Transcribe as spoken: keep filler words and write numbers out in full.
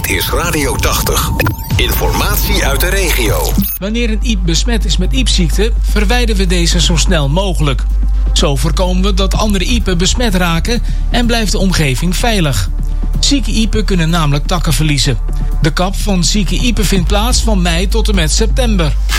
Dit is Radio tachtig. Informatie uit de regio. Wanneer een iep besmet is met iepziekte, verwijderen we deze zo snel mogelijk. Zo voorkomen we dat andere iepen besmet raken en blijft de omgeving veilig. Zieke iepen kunnen namelijk takken verliezen. De kap van zieke iepen vindt plaats van mei tot en met september.